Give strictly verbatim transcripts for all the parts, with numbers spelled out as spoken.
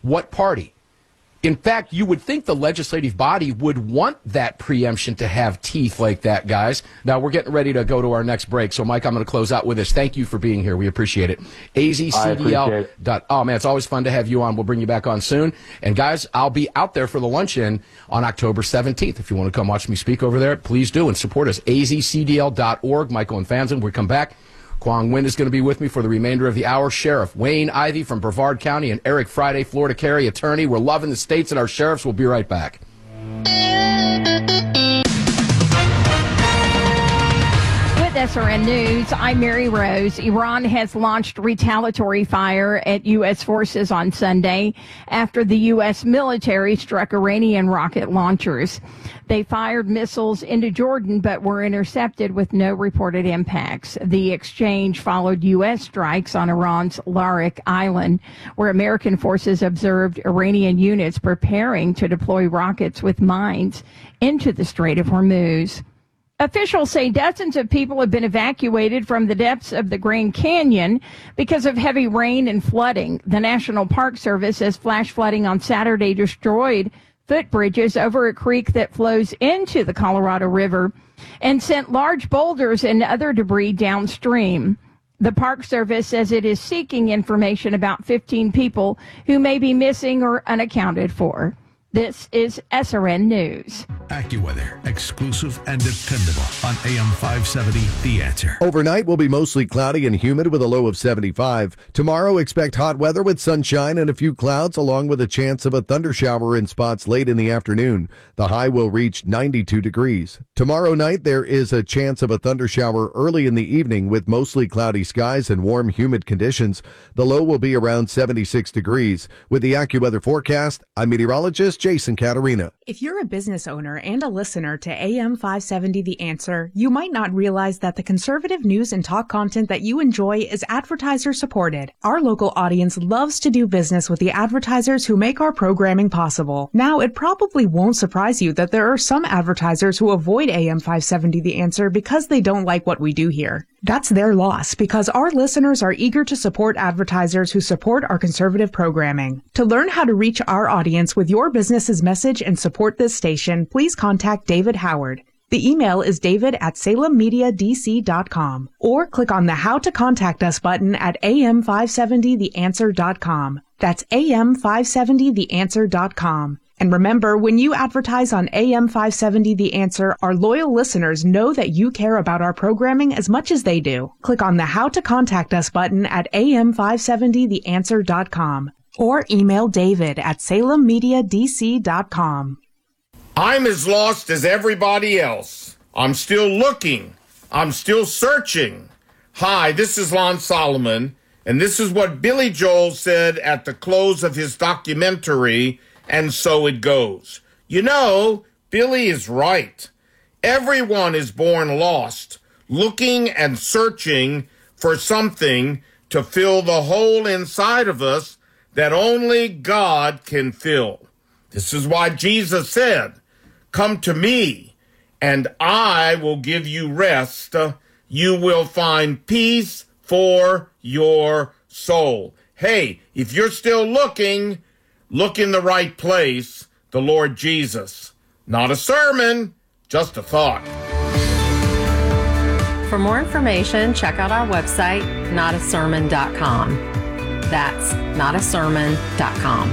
What party? In fact, you would think the legislative body would want that preemption to have teeth like that, guys. Now, we're getting ready to go to our next break. So, Mike, I'm going to close out with this. Thank you for being here. We appreciate it. A Z C D L. Dot, oh, man, it's always fun to have you on. We'll bring you back on soon. And, guys, I'll be out there for the luncheon on October seventeenth. If you want to come watch me speak over there, please do and support us. A Z C D L dot org. Michael and Fanzin, we come back. Kwong Win is going to be with me for the remainder of the hour. Sheriff Wayne Ivey from Brevard County and Eric Friday, Florida Carry attorney. We're loving the states and our sheriffs. We'll be right back. S R N News, I'm Mary Rose. Iran has launched retaliatory fire at U S forces on Sunday after the U S military struck Iranian rocket launchers. They fired missiles into Jordan but were intercepted with no reported impacts. The exchange followed U S strikes on Iran's Larik Island, where American forces observed Iranian units preparing to deploy rockets with mines into the Strait of Hormuz. Officials say dozens of people have been evacuated from the depths of the Grand Canyon because of heavy rain and flooding. The National Park Service says flash flooding on Saturday destroyed footbridges over a creek that flows into the Colorado River and sent large boulders and other debris downstream. The Park Service says it is seeking information about fifteen people who may be missing or unaccounted for. This is S R N News. AccuWeather, exclusive and dependable on A M five seventy, The Answer. Overnight will be mostly cloudy and humid with a low of seventy-five. Tomorrow, expect hot weather with sunshine and a few clouds, along with a chance of a thundershower in spots late in the afternoon. The high will reach ninety-two degrees. Tomorrow night, there is a chance of a thundershower early in the evening with mostly cloudy skies and warm, humid conditions. The low will be around seventy-six degrees. With the AccuWeather forecast, I'm meteorologist Jason Caterina. If you're a business owner and a listener to A M five seventy The Answer, you might not realize that the conservative news and talk content that you enjoy is advertiser supported. Our local audience loves to do business with the advertisers who make our programming possible. Now, it probably won't surprise you that there are some advertisers who avoid A M five seventy The Answer because they don't like what we do here. That's their loss, because our listeners are eager to support advertisers who support our conservative programming. To learn how to reach our audience with your business's message and support this station, please contact David Howard. The email is david at salem media d c dot com, or click on the How to Contact Us button at a m five seventy the answer dot com. That's a m five seventy the answer dot com. And remember, when you advertise on A M five seventy The Answer, our loyal listeners know that you care about our programming as much as they do. Click on the How to Contact Us button at a m five seventy the answer dot com, or email David at salem media d c dot com. I'm as lost as everybody else. I'm still looking. I'm still searching. Hi, this is Lon Solomon, and this is what Billy Joel said at the close of his documentary, And So It Goes. You know, Billy is right. Everyone is born lost, looking and searching for something to fill the hole inside of us that only God can fill. This is why Jesus said, "Come to me, and I will give you rest. You will find peace for your soul." Hey, if you're still looking, look in the right place, the Lord Jesus. Not a sermon, just a thought. For more information, check out our website, not a sermon dot com. That's not a sermon dot com.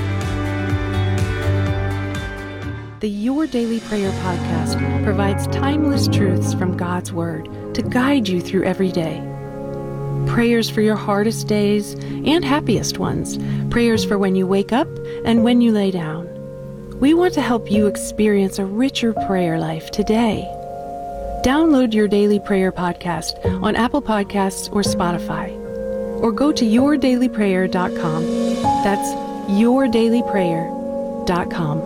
The Your Daily Prayer podcast provides timeless truths from God's Word to guide you through every day. Prayers for your hardest days and happiest ones. Prayers for when you wake up and when you lay down. We want to help you experience a richer prayer life today. Download Your Daily Prayer podcast on Apple Podcasts or Spotify. Or go to your daily prayer dot com. That's your daily prayer dot com.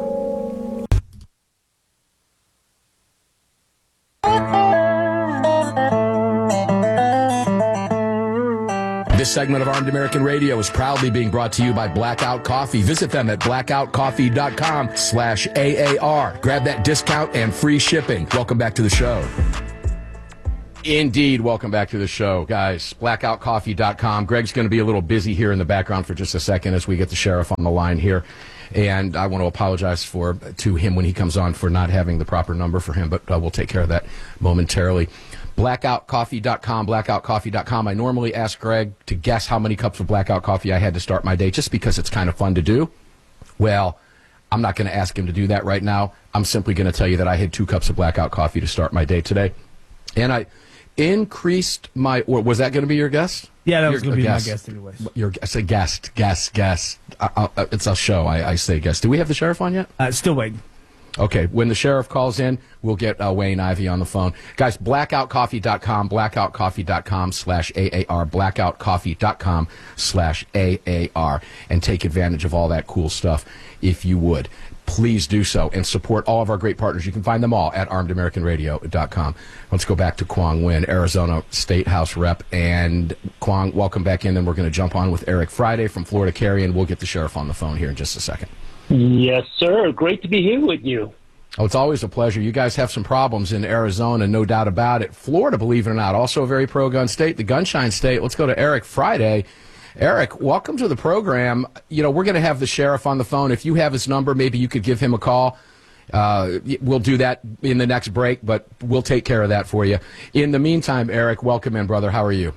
This segment of Armed American Radio is proudly being brought to you by Blackout Coffee. Visit them at blackout coffee dot com slash A A R. Grab that discount and free shipping. Welcome back to the show. Indeed. Welcome back to the show, guys. blackout coffee dot com. Greg's going to be a little busy here in the background for just a second as we get the sheriff on the line here. And I want to apologize for to him when he comes on for not having the proper number for him, but uh, we'll take care of that momentarily. blackout coffee dot com, blackout coffee dot com. I normally ask Greg to guess how many cups of Blackout coffee I had to start my day, just because it's kind of fun to do. Well, I'm not going to ask him to do that right now. I'm simply going to tell you that I had two cups of Blackout coffee to start my day today. And I increased my, or was that going to be your guess? Yeah, that was Your- going to be a my guess. guess anyways. Your, I say guest, guest, guest. I, I, it's a show. I, I say guest. Do we have the sheriff on yet? Uh, still waiting. Okay, when the sheriff calls in, we'll get uh, Wayne Ivey on the phone. Guys, blackout coffee dot com, blackout coffee dot com slash A A R, blackout coffee dot com slash A A R, and take advantage of all that cool stuff if you would. Please do so and support all of our great partners. You can find them all at armed american radio dot com. Let's go back to Kwong Win, Arizona State House Rep. And Kwong, welcome back in. Then we're going to jump on with Eric Friday from Florida Carry, and we'll get the sheriff on the phone here in just a second. Yes, sir. Great to be here with you. Oh, it's always a pleasure. You guys have some problems in Arizona, no doubt about it. Florida, believe it or not, also a very pro-gun state, the Gunshine State. Let's go to Eric Friday. Eric, welcome to the program. You know, we're going to have the sheriff on the phone. If you have his number, maybe you could give him a call. Uh, we'll do that in the next break, but we'll take care of that for you. In the meantime, Eric, welcome in, brother. How are you?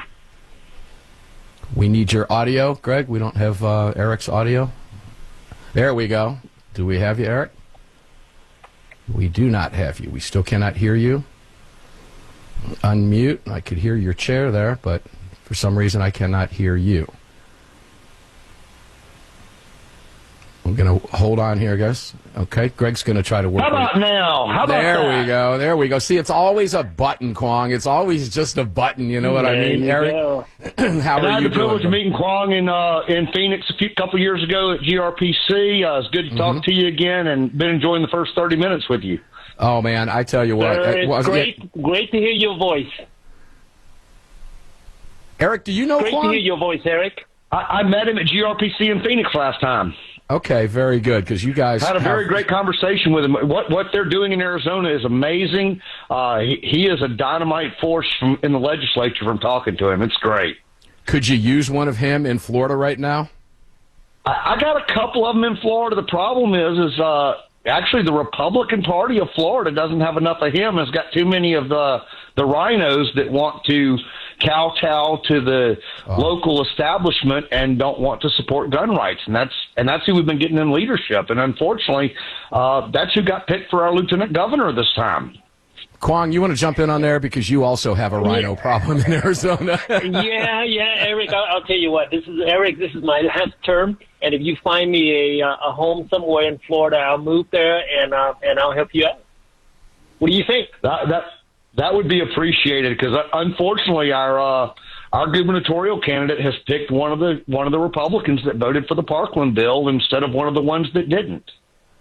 We need your audio, Greg. We don't have uh, Eric's audio. There we go. Do we have you, Eric? We do not have you. We still cannot hear you. Unmute. I could hear your chair there, but for some reason I cannot hear you. I'm going to hold on here, guys. Okay, Greg's going to try to work. How about with- now? How about there that? we go. There we go. See, it's always a button, Kwong. It's always just a button. You know what I There mean, you Eric? go. How And I are had you the privilege doing? of meeting Kwong in uh, in Phoenix a few couple years ago at G R P C. Uh, it's good to talk to you again, and been enjoying the first thirty minutes with you. Oh man, I tell you what. Sir, uh, it's was- great, great to hear your voice. Eric, do you know Great Kwong? to hear your voice, Eric. I, I met him at G R P C in Phoenix last time. Okay, very good, because you guys Had a very have- great conversation with him. What what they're doing in Arizona is amazing. Uh, he, he is a dynamite force from, in the legislature from talking to him. It's great. Could you use one of him in Florida right now? I, I got a couple of them in Florida. The problem is, is uh, actually the Republican Party of Florida doesn't have enough of him. It's got too many of the the rhinos that want to kowtow to the Oh. local establishment and don't want to support gun rights, and that's and that's who we've been getting in leadership. And unfortunately, uh, that's who got picked for our lieutenant governor this time. Kwong, you want to jump in on there because you also have a rhino problem in Arizona. yeah, yeah, Eric. I'll, I'll tell you what. This is Eric. This is my last term, and if you find me a uh, a home somewhere in Florida, I'll move there and uh, and I'll help you out. What do you think? That that that would be appreciated because unfortunately our uh, our gubernatorial candidate has picked one of the one of the Republicans that voted for the Parkland bill instead of one of the ones that didn't.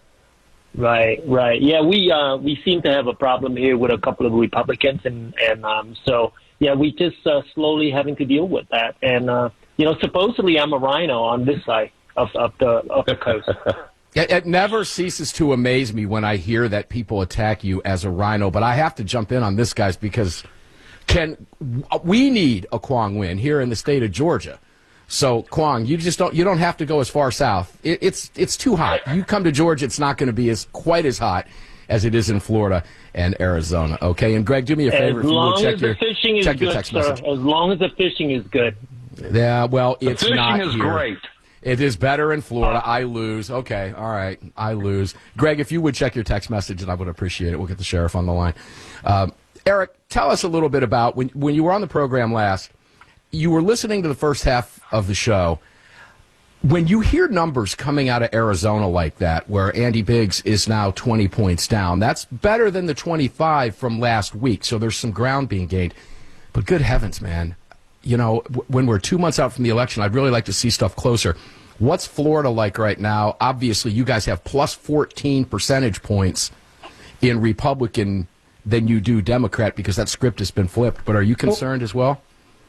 Right, right. Yeah, we uh, we seem to have a problem here with a couple of Republicans, and and um, so yeah, we just uh, slowly having to deal with that. And uh, you know, supposedly I'm a rhino on this side of of the of the coast. It, it never ceases to amaze me when I hear that people attack you as a rhino, but I have to jump in on this, guys, because can we need a Kwong win here in the state of Georgia? So Kwong, you just don't you don't have to go as far south. It, it's it's too hot. You come to Georgia, it's not going to be as quite as hot as it is in Florida and Arizona. Okay, and Greg, do me a favor As if you long will check as your the fishing is check your good, text sir. message. As long as the fishing is good. Yeah, well, The it's fishing not is here. great. It is better in Florida. I lose. Okay, all right. I lose. Greg, if you would check your text message, and I would appreciate it. We'll get the sheriff on the line. Um, Eric, tell us a little bit about when when you were on the program last. You were listening to the first half of the show. When you hear numbers coming out of Arizona like that, where Andy Biggs is now twenty points down, that's better than the twenty-five from last week. So there's some ground being gained. But good heavens, man. You know, w- when we're two months out from the election, I'd really like to see stuff closer. What's Florida like right now? Obviously, you guys have plus fourteen percentage points in Republican than you do Democrat because that script has been flipped. But are you concerned as well?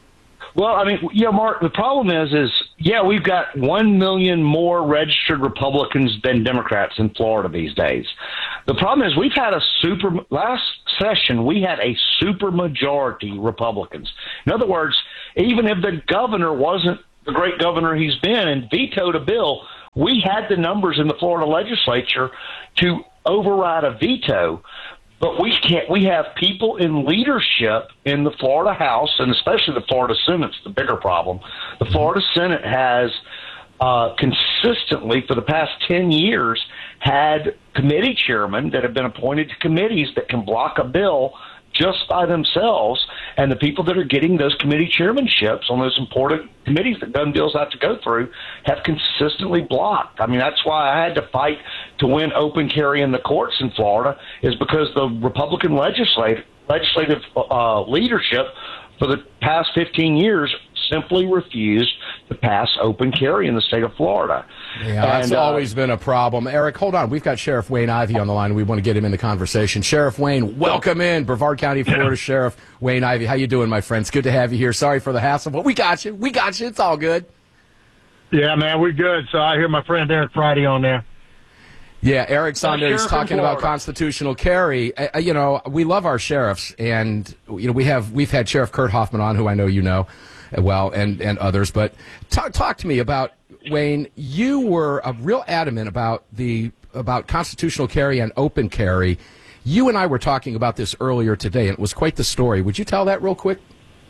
Well, I mean, yeah, Mark, the problem is, is, yeah, we've got one million more registered Republicans than Democrats in Florida these days. The problem is we've had a super, last session, we had a super majority Republicans. In other words, even if the governor wasn't the great governor he's been and vetoed a bill, we had the numbers in the Florida legislature to override a veto. But we can't. We have people in leadership in the Florida House, and especially the Florida Senate's the bigger problem. The Florida Senate has uh, consistently, for the past ten years, had committee chairmen that have been appointed to committees that can block a bill just by themselves, and the people that are getting those committee chairmanships on those important committees that gun bills have to go through have consistently blocked. I mean, that's why I had to fight to win open carry in the courts in Florida, is because the Republican legislative legislative uh, leadership for the past fifteen years simply refused to pass open carry in the state of Florida. Yeah, that's and, uh, always been a problem. Eric, hold on. We've got Sheriff Wayne Ivey on the line. We want to get him in the conversation. Sheriff Wayne, welcome in. Brevard County, Florida Sheriff Wayne Ivey. How you doing, my friend? It's good to have you here. Sorry for the hassle, but we got you. We got you. It's all good. Yeah, man, we're good. So I hear my friend Eric Friday on there. Yeah, Eric's on there. He's Sheriff in talking about Florida. constitutional carry. Uh, you know, we love our sheriffs, and you know we have we've had Sheriff Kurt Hoffman on, who I know you know well, and and others. But talk talk to me about, Wayne. You were uh, real adamant about the about constitutional carry and open carry. You and I were talking about this earlier today, and it was quite the story. Would you tell that real quick?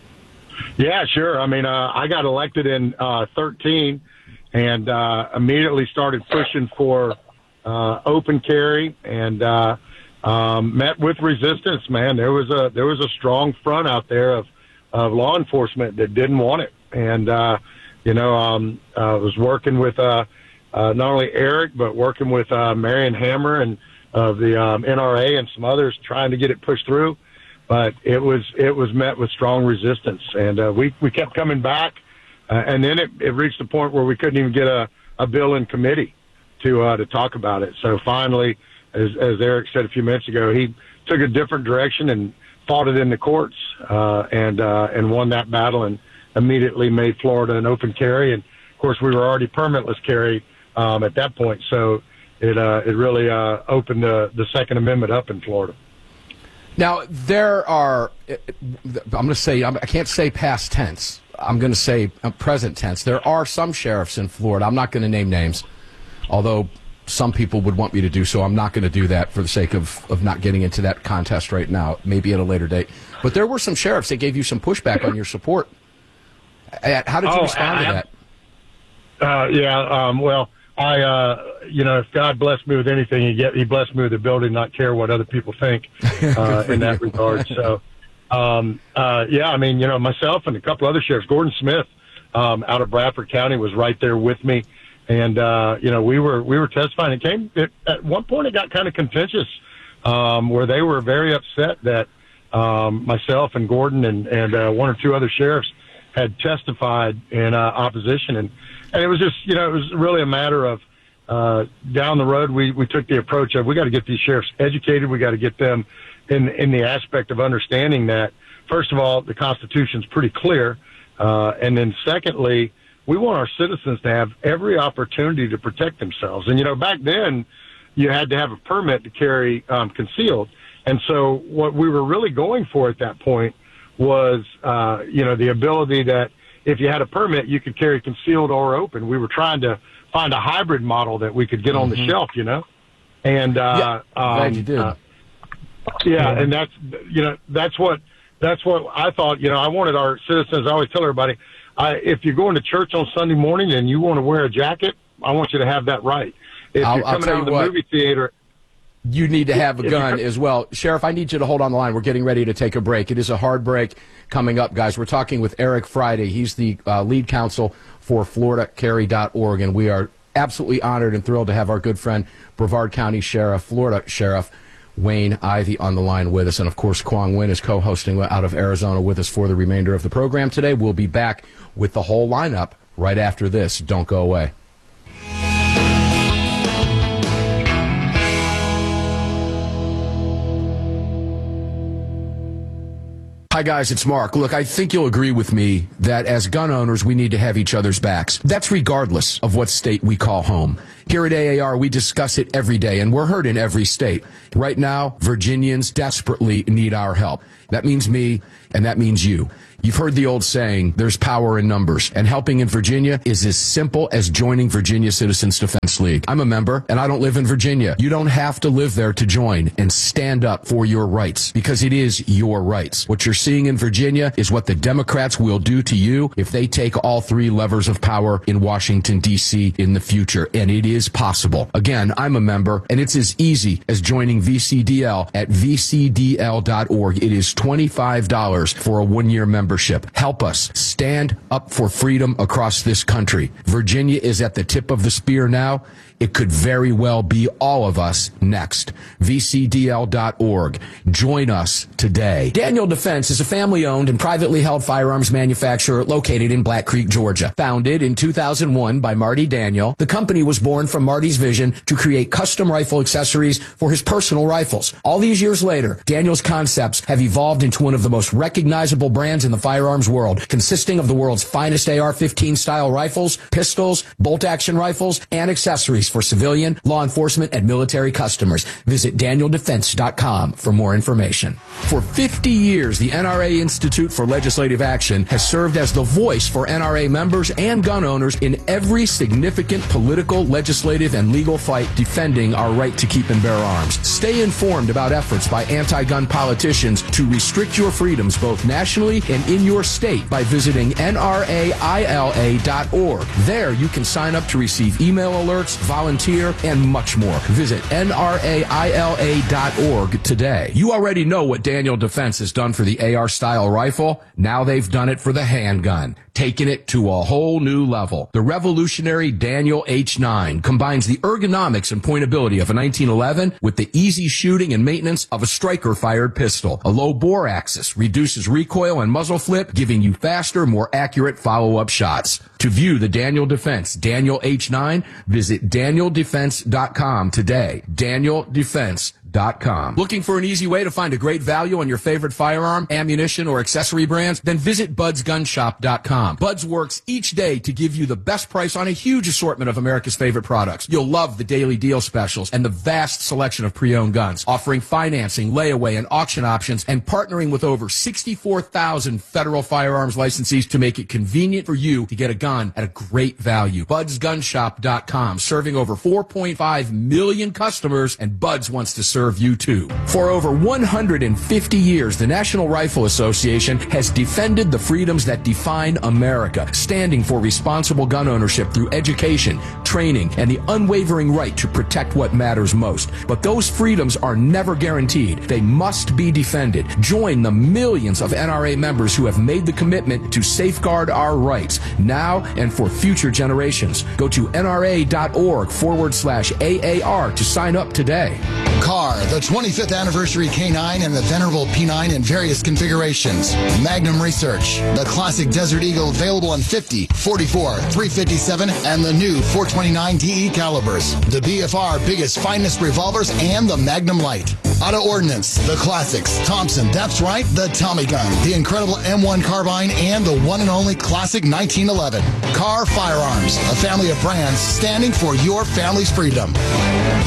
Yeah, sure. I mean, uh, I got elected in uh, thirteen, and uh, immediately started pushing for uh, open carry, and uh, um, met with resistance. Man, there was a there was a strong front out there of of law enforcement that didn't want it, and uh, you know, um, I was working with uh, uh, not only Eric but working with uh, Marion Hammer and of the um, N R A and some others trying to get it pushed through. But it was it was met with strong resistance, and uh, we we kept coming back, uh, and then it, it reached a point where we couldn't even get a, a bill in committee to uh, to talk about it. So finally, as as Eric said a few minutes ago, he took a different direction and fought it in the courts, uh, and uh, and won that battle, and immediately made Florida an open carry. And of course, we were already permitless carry um, at that point, so it uh, it really uh, opened the the Second Amendment up in Florida. Now, there are, I'm going to say, I can't say past tense. I'm going to say present tense. There are some sheriffs in Florida. I'm not going to name names, although some people would want me to do so. I'm not going to do that for the sake of, of not getting into that contest right now, maybe at a later date. But there were some sheriffs that gave you some pushback on your support. How did you oh, respond I, to that? Uh, yeah, um, well, I, uh, you know, if God blessed me with anything, he get, he blessed me with the ability to not care what other people think, uh, in that regard. So, um, uh, yeah, I mean, you know, myself and a couple other sheriffs, Gordon Smith, um, out of Bradford County was right there with me. And, uh, you know, we were, we were testifying. It came, it, at one point it got kind of contentious, um, where they were very upset that, um, myself and Gordon and, and, uh, one or two other sheriffs had testified in, uh, opposition. And, And it was just, you know, it was really a matter of uh, down the road, we, we took the approach of we got to get these sheriffs educated. We got to get them in in the aspect of understanding that, first of all, the Constitution's pretty clear. Uh, and then secondly, we want our citizens to have every opportunity to protect themselves. And, you know, back then you had to have a permit to carry um, concealed. And so what we were really going for at that point was, uh, you know, the ability that if you had a permit, you could carry concealed or open. We were trying to find a hybrid model that we could get on Mm-hmm. the shelf, you know? And, uh, yeah, glad um, you did. Uh, yeah, and that's, you know, that's what, that's what I thought, you know, I wanted our citizens, I always tell everybody, I, if you're going to church on Sunday morning and you want to wear a jacket, I want you to have that right. If I'll- you're I'll coming tell out you of the what. movie theater, You need to have a If gun you- as well. Sheriff, I need you to hold on the line. We're getting ready to take a break. It is a hard break coming up, guys. We're talking with Eric Friday. He's the uh, lead counsel for Florida Carry dot org, and we are absolutely honored and thrilled to have our good friend, Brevard County Sheriff, Florida Sheriff Wayne Ivey on the line with us. And, of course, Kwong Win is co-hosting out of Arizona with us for the remainder of the program today. We'll be back with the whole lineup right after this. Don't go away. Hi, guys, it's Mark. Look, I think you'll agree with me that as gun owners, we need to have each other's backs. That's regardless of what state we call home. Here at A A R, we discuss it every day, and we're heard in every state. Right now, Virginians desperately need our help. That means me, and that means you. You've heard the old saying, there's power in numbers, and helping in Virginia is as simple as joining Virginia Citizens Defense League. I'm a member, and I don't live in Virginia. You don't have to live there to join and stand up for your rights, because it is your rights. What you're seeing in Virginia is what the Democrats will do to you if they take all three levers of power in Washington, D C in the future, and it is possible. Again, I'm a member, and it's as easy as joining V C D L at v c d l dot org. It is twenty-five dollars for a one-year membership. Help us stand up for freedom across this country. Virginia is at the tip of the spear now. It could very well be all of us next. v c d l dot org. Join us today. Daniel Defense is a family-owned and privately held firearms manufacturer located in Black Creek, Georgia. Founded in two thousand one by Marty Daniel, the company was born from Marty's vision to create custom rifle accessories for his personal rifles. All these years later, Daniel's concepts have evolved into one of the most recognizable brands in the firearms world, consisting of the world's finest A R fifteen style rifles, pistols, bolt-action rifles, and accessories for civilian, law enforcement, and military customers. Visit daniel defense dot com for more information. For fifty years, the N R A Institute for Legislative Action has served as the voice for N R A members and gun owners in every significant political, legislative, and legal fight defending our right to keep and bear arms. Stay informed about efforts by anti-gun politicians to restrict your freedoms both nationally and in your state by visiting N R A I L A dot org. There you can sign up to receive email alerts, volunteer, and much more. Visit N R A I L A dot org today. You already know what Daniel Defense has done for the A R-style rifle. Now they've done it for the handgun, taking it to a whole new level. The revolutionary Daniel H nine combines the ergonomics and pointability of a nineteen eleven with the easy shooting and maintenance of a striker-fired pistol. A low bore axis reduces recoil and muzzle flip, giving you faster, more accurate follow-up shots. To view the Daniel Defense Daniel H nine, visit daniel defense dot com today. daniel defense dot com. Looking for an easy way to find a great value on your favorite firearm, ammunition, or accessory brands? Then visit buds gun shop dot com. Buds works each day to give you the best price on a huge assortment of America's favorite products. You'll love the daily deal specials and the vast selection of pre-owned guns, offering financing, layaway, and auction options, and partnering with over sixty-four thousand federal firearms licensees to make it convenient for you to get a gun at a great value. buds gun shop dot com, serving over four point five million customers, and Buds wants to serve you too. For over one hundred fifty years, the National Rifle Association has defended the freedoms that define America, standing for responsible gun ownership through education, training, and the unwavering right to protect what matters most. But those freedoms are never guaranteed. They must be defended. Join the millions of N R A members who have made the commitment to safeguard our rights now and for future generations. Go to N R A dot org forward slash A A R to sign up today. Car, the twenty-fifth anniversary K nine and the venerable P nine in various configurations. Magnum Research, the classic Desert Eagle available in fifty, forty-four, three fifty-seven, and the new four twenty-nine D E calibers. The B F R biggest, finest revolvers and the Magnum Light. Auto Ordnance, the classics. Thompson, that's right, the Tommy gun. The incredible M one carbine and the one and only classic nineteen eleven. Car Firearms, a family of brands standing for your family's freedom.